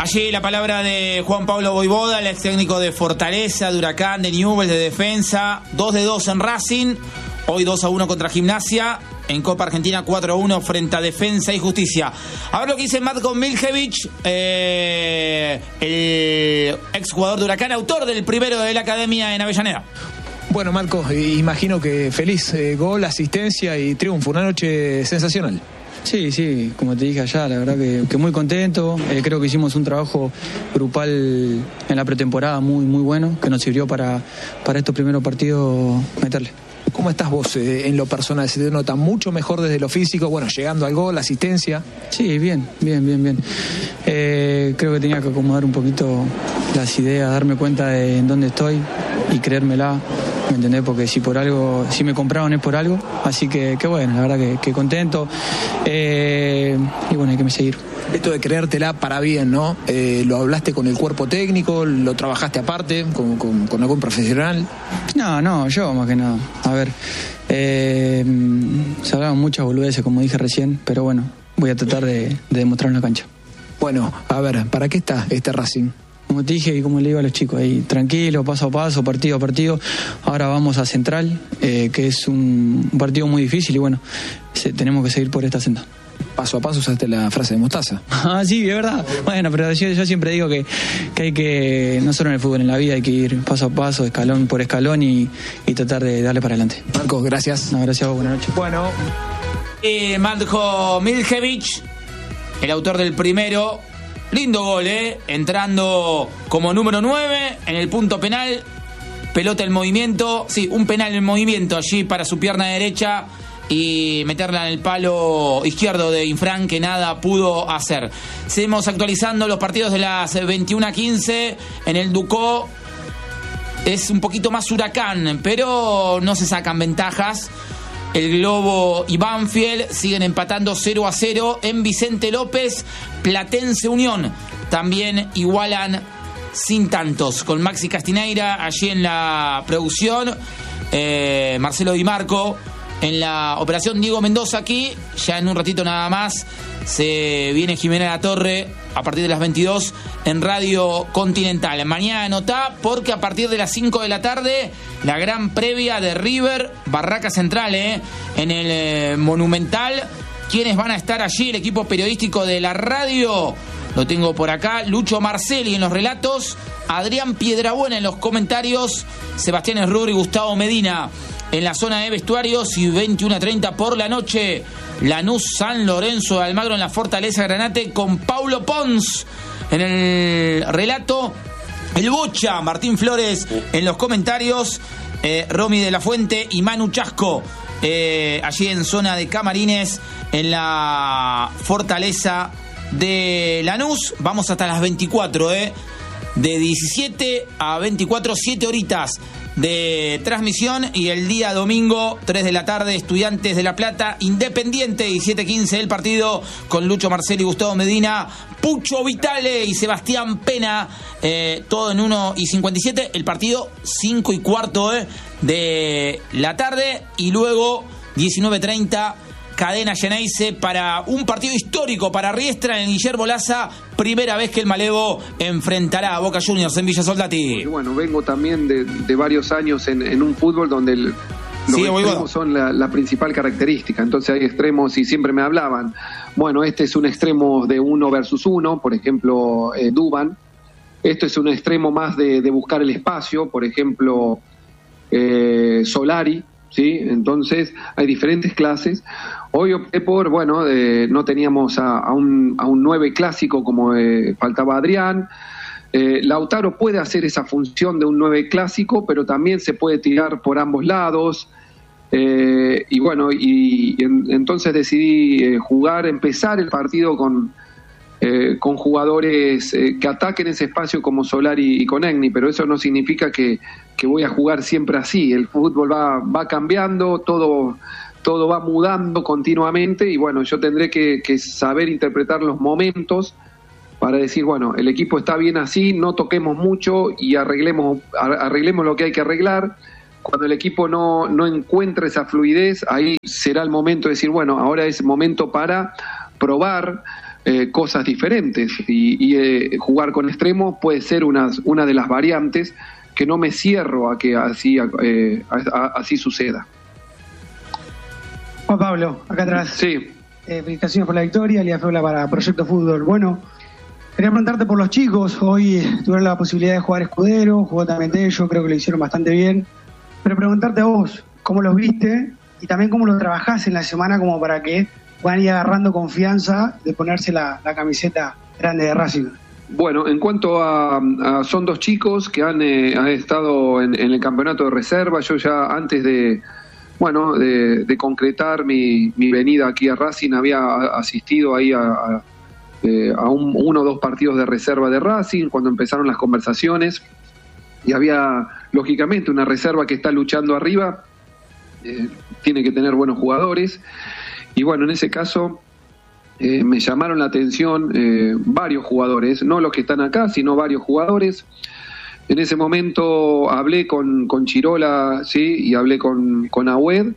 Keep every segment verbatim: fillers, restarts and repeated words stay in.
Allí la palabra de Juan Pablo Voivoda, el ex técnico de Fortaleza, de Huracán, de Newell's, de Defensa. dos de dos en Racing, hoy dos a uno contra Gimnasia. En Copa Argentina cuatro a uno frente a Defensa y Justicia. A ver lo que dice Matko Miljevic, eh, el exjugador de Huracán, autor del primero de la Academia en Avellaneda. Bueno, Marco, imagino que feliz, eh, gol, asistencia y triunfo, una noche sensacional. Sí, sí, como te dije allá, la verdad que, que muy contento. Eh, creo que hicimos un trabajo grupal en la pretemporada muy muy bueno, que nos sirvió para, para estos primeros partidos meterle. ¿Cómo estás vos eh, en lo personal? ¿Se te nota mucho mejor desde lo físico? Bueno, llegando al gol, la asistencia. Sí, bien, bien, bien, bien. Eh, creo que tenía que acomodar un poquito las ideas, darme cuenta de en dónde estoy y creérmela, ¿me entendés? Porque si por algo, si me compraron es por algo. Así que, que bueno, la verdad que, que contento. Eh, y bueno, hay que seguir. Esto de creértela para bien, ¿no? Eh, ¿Lo hablaste con el cuerpo técnico? ¿Lo trabajaste aparte con, con, con algún profesional? No, no, yo más que nada. A ver, eh, se hablaban muchas boludeces, como dije recién, pero bueno, voy a tratar de, de demostrar en la cancha. Bueno, a ver, ¿para qué está este Racing? Como te dije y como le digo a los chicos, ahí tranquilo, paso a paso, partido a partido. Ahora vamos a Central, eh, que es un, un partido muy difícil y bueno, se, tenemos que seguir por esta senda. Paso a paso usaste la frase de Mostaza. Ah, sí, es verdad. Bueno, pero yo, yo siempre digo que, que hay que, no solo en el fútbol, en la vida hay que ir paso a paso, escalón por escalón y, y tratar de darle para adelante. Marcos, gracias. No, gracias a vos, buenas noches. Bueno. Eh, Matko Miljevic, el autor del primero. Lindo gol, ¿eh? Entrando como número nueve en el punto penal. Pelota en movimiento. Sí, un penal en movimiento allí para su pierna derecha. Y meterla en el palo izquierdo de Infran, que nada pudo hacer. Seguimos actualizando los partidos de las veintiuna a quince. En el Ducó es un poquito más Huracán, pero no se sacan ventajas. El Globo y Banfield siguen empatando cero a cero. En Vicente López, Platense Unión también igualan sin tantos. Con Maxi Castineira allí en la producción. Eh, Marcelo Di Marco en la operación, Diego Mendoza aquí. Ya en un ratito nada más se viene Jimena La Torre a partir de las veintidós en Radio Continental. Mañana anotá porque a partir de las cinco de la tarde la gran previa de River Barraca Central, eh, en el eh, Monumental. ¿Quiénes van a estar allí? El equipo periodístico de la radio. Lo tengo por acá. Lucho Marcelli en los relatos. Adrián Piedrabuena en los comentarios. Sebastián Esrur y Gustavo Medina en la zona de vestuarios. Y veintiuna a treinta por la noche, Lanús San Lorenzo de Almagro en la Fortaleza Granate con Paulo Pons en el relato. El Bocha, Martín Flores en los comentarios. Eh, Romy de la Fuente y Manu Chasco eh, allí en zona de camarines en la Fortaleza de Lanús. Vamos hasta las veinticuatro, eh. De diecisiete a veinticuatro, siete horitas de transmisión. Y el día domingo, tres de la tarde, Estudiantes de La Plata, Independiente, diecisiete quince el partido con Lucho Marcelli y Gustavo Medina, Pucho Vitale y Sebastián Pena, eh, todo en uno y cincuenta y siete. El partido cinco y cuarto eh, de la tarde. Y luego diecinueve treinta, Cadena Geneise para un partido histórico para Riestra en Guillermo Laza. Primera vez que el Malevo enfrentará a Boca Juniors en Villa Soldati. Bueno, vengo también de, de varios años en, en un fútbol donde el, los sí, extremos bueno. son la, la principal característica. Entonces hay extremos y siempre me hablaban. Bueno, este es un extremo de uno versus uno, por ejemplo, eh, Duban. Esto es un extremo más de, de buscar el espacio, por ejemplo, eh, Solari. ¿Sí? Entonces hay diferentes clases. Hoy opté por, bueno, eh, no teníamos a, a, un, a un nueve clásico como eh, faltaba Adrián. Eh, Lautaro puede hacer esa función de un nueve clásico, pero también se puede tirar por ambos lados. Eh, y bueno, y, y en, entonces decidí eh, jugar, empezar el partido con, eh, con jugadores eh, que ataquen ese espacio como Solari y Conegni, pero eso no significa que que voy a jugar siempre así. El fútbol va, va cambiando, todo, todo va mudando continuamente y bueno, yo tendré que, que saber interpretar los momentos para decir, bueno, el equipo está bien así, no toquemos mucho y arreglemos, arreglemos lo que hay que arreglar. Cuando el equipo no, no encuentre esa fluidez, ahí será el momento de decir, bueno, ahora es momento para probar eh, cosas diferentes y, y eh, jugar con extremos puede ser una, una de las variantes que no me cierro a que así, eh, a, a, así suceda. Juan Pablo, acá atrás. Sí. Eh, felicitaciones por la victoria, Elías Feola para Proyecto Fútbol. Bueno, quería preguntarte por los chicos. Hoy tuvieron la posibilidad de jugar Escudero, jugó también Tello, creo que lo hicieron bastante bien. Pero preguntarte a vos, ¿cómo los viste? Y también cómo los trabajás en la semana como para que puedan ir agarrando confianza de ponerse la, la camiseta grande de Racing. Bueno, en cuanto a, a son dos chicos que han, eh, han estado en, en el campeonato de reserva. Yo ya antes de bueno de, de concretar mi, mi venida aquí a Racing había asistido ahí a, a, eh, a un, uno o dos partidos de reserva de Racing cuando empezaron las conversaciones y había lógicamente una reserva que está luchando arriba, eh, tiene que tener buenos jugadores y bueno, en ese caso eh, me llamaron la atención eh, varios jugadores, no los que están acá, sino varios jugadores. En ese momento hablé con, con Chirola, sí, y hablé con, con Agüed.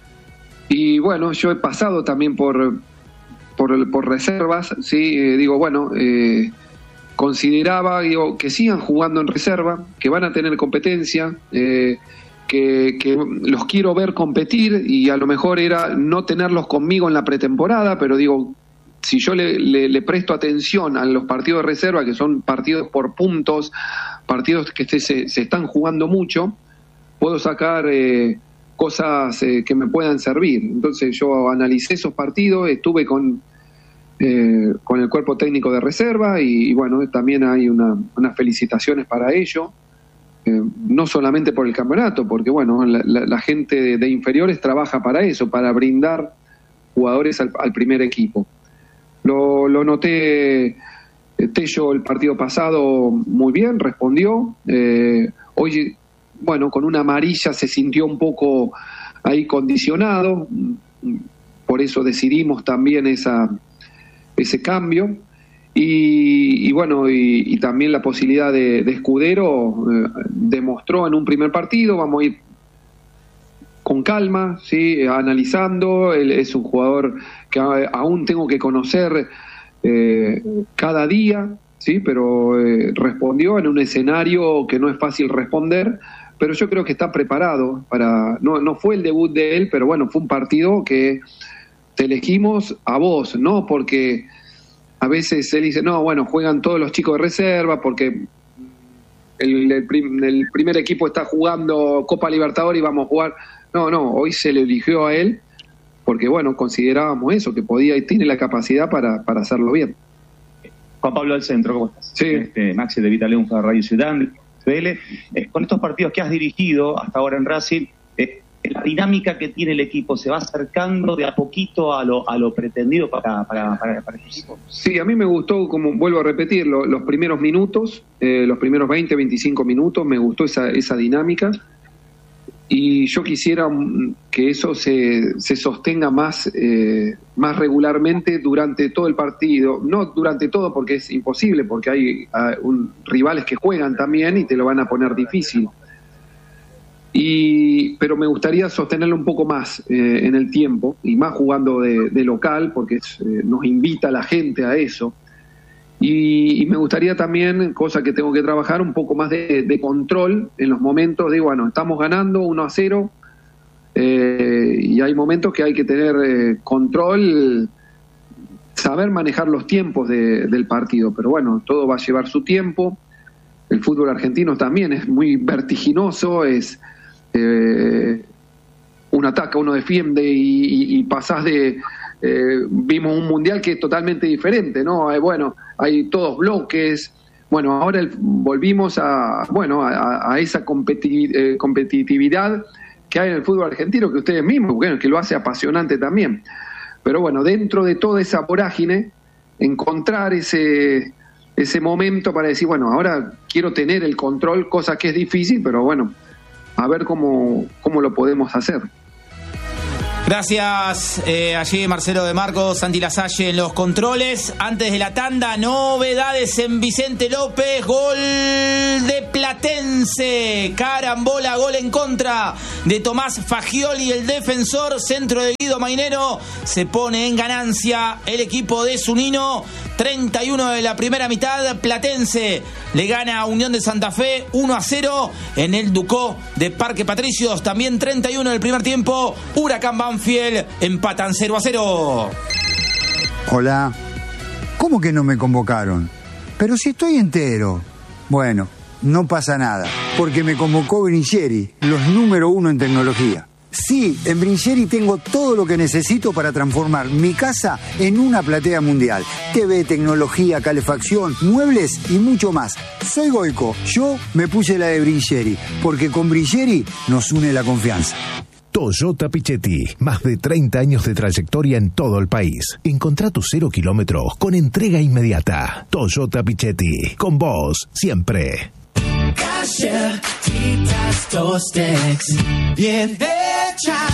Y bueno, yo he pasado también por, por, por reservas, sí, eh, digo, bueno, eh, consideraba digo, que sigan jugando en reserva, que van a tener competencia, eh, que, que los quiero ver competir y a lo mejor era no tenerlos conmigo en la pretemporada, pero digo, si yo le, le, le presto atención a los partidos de reserva, que son partidos por puntos, partidos que se, se están jugando mucho, puedo sacar eh, cosas eh, que me puedan servir. Entonces yo analicé esos partidos, estuve con eh, con el cuerpo técnico de reserva y, y bueno, también hay una, unas felicitaciones para ello, eh, no solamente por el campeonato, porque bueno, la, la, la gente de, de inferiores trabaja para eso, para brindar jugadores al, al primer equipo. Lo, lo noté, Tello el partido pasado muy bien, respondió. Eh, hoy, bueno, con una amarilla se sintió un poco ahí condicionado, por eso decidimos también esa, ese cambio. Y, y bueno, y, y también la posibilidad de, de Escudero eh, demostró en un primer partido, vamos a ir con calma, sí, analizando. Él es un jugador que aún tengo que conocer eh, cada día, sí, pero eh, respondió en un escenario que no es fácil responder, pero yo creo que está preparado para, no, no fue el debut de él, pero bueno, fue un partido que te elegimos a vos, no porque a veces él dice, no, bueno, juegan todos los chicos de reserva porque el, el, prim, el primer equipo está jugando Copa Libertadores y vamos a jugar. No, no, hoy se le eligió a él porque, bueno, considerábamos eso, que podía y tiene la capacidad para, para hacerlo bien. Juan Pablo del Centro, ¿cómo estás? Sí. Este, Maxi de Vita León, Radio Ciudad, C L. Eh, con estos partidos que has dirigido hasta ahora en Racing, eh, la dinámica que tiene el equipo se va acercando de a poquito a lo, a lo pretendido para, para, para, para este equipo. Sí, a mí me gustó, como vuelvo a repetir, lo, los primeros minutos, eh, los primeros veinte, veinticinco minutos, me gustó esa, esa dinámica. Y yo quisiera que eso se, se sostenga más, eh, más regularmente durante todo el partido. No durante todo porque es imposible, porque hay uh, un, rivales que juegan también y te lo van a poner difícil. Y, pero me gustaría sostenerlo un poco más eh, en el tiempo, y más jugando de, de local, porque es, eh, nos invita a la gente a eso. Y, y me gustaría también, cosa que tengo que trabajar, un poco más de, de control en los momentos de, bueno, estamos ganando uno a cero, eh, y hay momentos que hay que tener eh, control, saber manejar los tiempos de, del partido, pero bueno, todo va a llevar su tiempo. El fútbol argentino también es muy vertiginoso, es eh, uno ataca, uno defiende y, y, y pasás de... Eh, vimos un mundial que es totalmente diferente, ¿no? Eh, bueno, hay todos bloques. Bueno, ahora el, volvimos a bueno a, a esa competi- eh, competitividad que hay en el fútbol argentino, que ustedes mismos, bueno, que lo hace apasionante también. Pero bueno, dentro de toda esa vorágine, encontrar ese ese momento para decir, bueno, ahora quiero tener el control, cosa que es difícil, pero bueno, a ver cómo, cómo lo podemos hacer. Gracias, eh, allí Marcelo de Marcos, Santi Lasalle en los controles. Antes de la tanda, novedades en Vicente López, gol de Platense, carambola, gol en contra de Tomás Fagioli, el defensor, centro de partido mainero. Se pone en ganancia el equipo de Zunino. treinta y uno de la primera mitad. Platense le gana a Unión de Santa Fe uno a cero en el Ducó de Parque Patricios. También treinta y uno del primer tiempo. Huracán Banfield empatan cero a cero. Hola. ¿Cómo que no me convocaron? Pero si estoy entero. Bueno, no pasa nada, porque me convocó Brincheri, los número uno en tecnología. Sí, en Brincheri tengo todo lo que necesito para transformar mi casa en una platea mundial. T V, tecnología, calefacción, muebles y mucho más. Soy Goico, yo me puse la de Brincheri, porque con Brincheri nos une la confianza. Toyota Pichetti, más de treinta años de trayectoria en todo el país. Encontrá tus cero kilómetros con entrega inmediata. Toyota Pichetti, con vos siempre. Galletitas Tostex, bien hechas.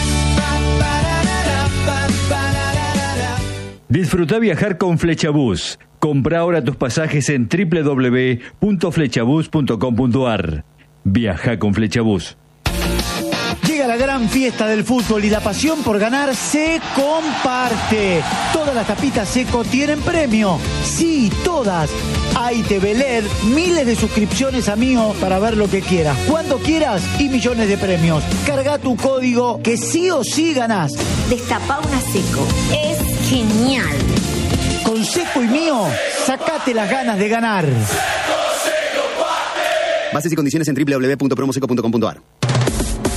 Disfruta viajar con Flechabús. Compra ahora tus pasajes en doble u doble u doble u punto flechabús punto com punto a r. Viaja con Flechabús. Llega la gran fiesta del fútbol y la pasión por ganar se comparte. Todas las tapitas Seco tienen premio. Sí, todas. Hay T V L E D, miles de suscripciones a Mío para ver lo que quieras, cuando quieras y millones de premios. Carga tu código que sí o sí ganás. Destapá una Seco. Es genial. Con Seco y Mío, sacate las ganas de ganar. Bases y condiciones en doble u doble u doble u punto promoseco punto com punto a r.